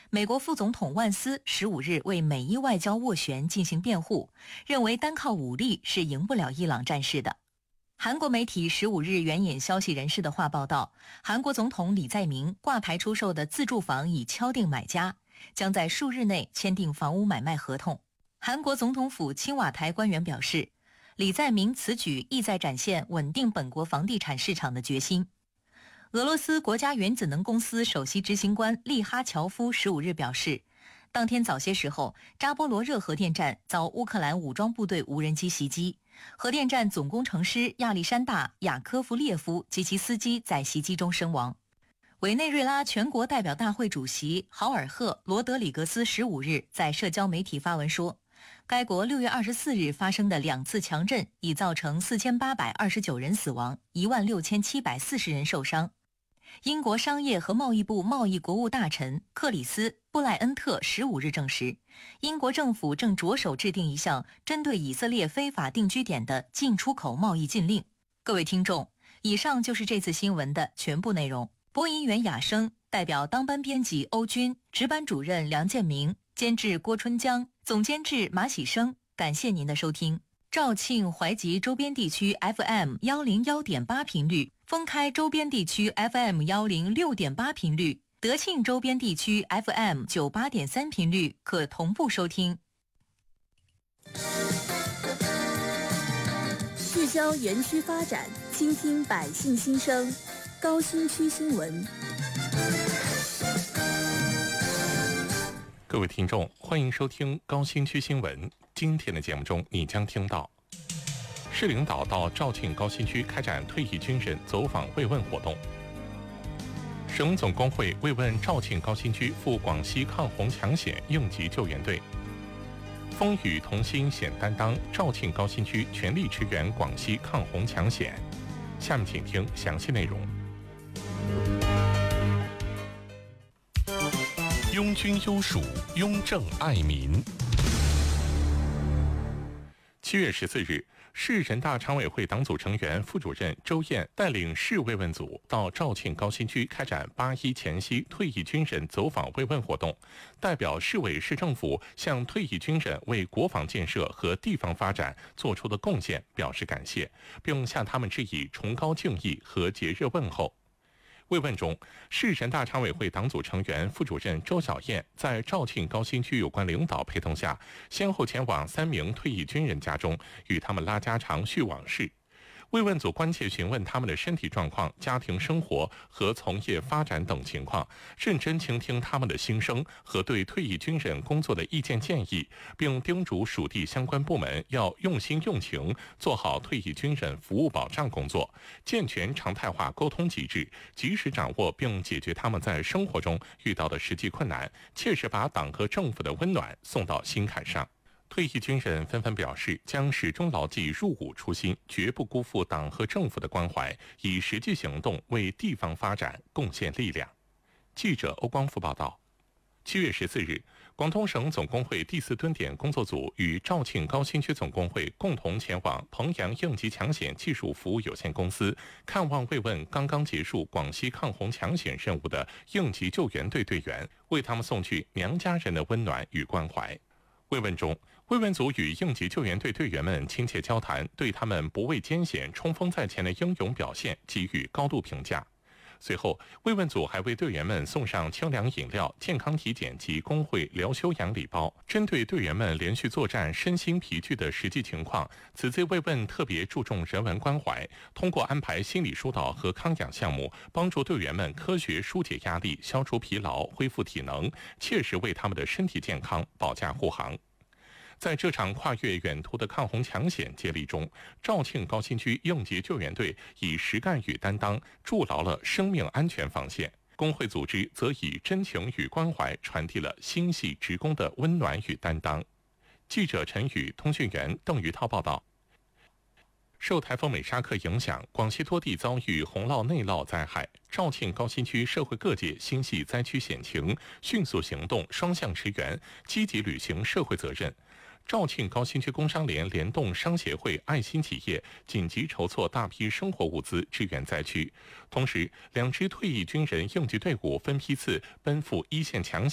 美国副总统万斯15日为美伊外交斡旋进行辩护，认为单靠武力是赢不了伊朗战事的。韩国媒体15日援引消息人士的话报道，韩国总统李在明挂牌出售的自住房已敲定买家，将在数日内签订房屋买卖合同。韩国总统府青瓦台官员表示，李在明此举意在展现稳定本国房地产市场的决心。俄罗斯国家原子能公司首席执行官利哈乔夫15日表示，当天早些时候，扎波罗热核电站遭乌克兰武装部队无人机袭击，核电站总工程师亚历山大·雅科夫列夫及其司机在袭击中身亡。委内瑞拉全国代表大会主席豪尔赫·罗德里格斯15日在社交媒体发文说，该国6月24日发生的2次强震已造成4829人死亡，16740人受伤。英国商业和贸易部贸易国务大臣克里斯·布莱恩特15日证实，英国政府正着手制定一项针对以色列非法定居点的进出口贸易禁令。各位听众，以上就是这次新闻的全部内容。播音员雅生，代表当班编辑欧军，值班主任梁建明，监制郭春江，总监制马喜生。感谢您的收听。肇庆怀集周边地区 FM101.8 频率，封开周边地区 FM106.8 频率，德庆周边地区 FM98.3 频率可同步收听。 聚焦园区发展，倾听百姓心声，高新区新闻。 各位听众，欢迎收听高新区新闻。今天的节目中，你将听到市领导到肇庆高新区开展退役军人走访慰问活动。省总工会慰问肇庆高新区赴广西抗洪抢险应急救援队。风雨同心显担当，肇庆高新区全力支援广西抗洪抢险。下面请听详细内容。拥军优属，拥政爱民。7月14日，市人大常委会党组成员、副主任周燕带领市慰问组到肇庆高新区开展8·1前夕退役军人走访慰问活动，代表市委市政府向退役军人为国防建设和地方发展做出的贡献表示感谢，并向他们致以崇高敬意和节日问候。慰问中，市人大常委会党组成员、副主任周小燕在肇庆高新区有关领导陪同下，先后前往3名退役军人家中，与他们拉家常叙往事。慰问组关切询问他们的身体状况、家庭生活和从业发展等情况，认真倾听他们的心声和对退役军人工作的意见建议，并叮嘱属地相关部门要用心用情，做好退役军人服务保障工作，健全常态化沟通机制，及时掌握并解决他们在生活中遇到的实际困难，切实把党和政府的温暖送到心坎上。退役军人纷纷表示，将始终牢记入伍初心，绝不辜负党和政府的关怀，以实际行动为地方发展贡献力量。记者欧光福报道。7月14日，广东省总工会第4蹲点工作组与肇庆高新区总工会共同前往彭阳应急抢险技术服务有限公司，看望慰问刚刚结束广西抗洪抢险任务的应急救援队队员，为他们送去娘家人的温暖与关怀。慰问中，慰问组与应急救援队队员们亲切交谈，对他们不畏艰险、冲锋在前的英勇表现给予高度评价。随后，慰问组还为队员们送上清凉饮料、健康体检及工会疗休养礼包。针对队员们连续作战身心疲倦的实际情况，此次慰问特别注重人文关怀，通过安排心理疏导和康养项目，帮助队员们科学疏解压力、消除疲劳、恢复体能，切实为他们的身体健康保驾护航。在这场跨越远途的抗洪抢险接力中，肇庆高新区应急救援队以实干与担当筑牢了生命安全防线，工会组织则以真情与关怀传递了心系职工的温暖与担当。记者陈宇、通讯员邓于涛报道。受台风美沙克影响，广西多地遭遇洪涝内涝灾害，肇庆高新区社会各界心系灾区险情，迅速行动，双向驰援，积极履行社会责任。肇庆高新区工商联联动商协会爱心企业紧急筹措大批生活物资支援灾区，同时2支退役军人应急队伍分批次奔赴一线抢险。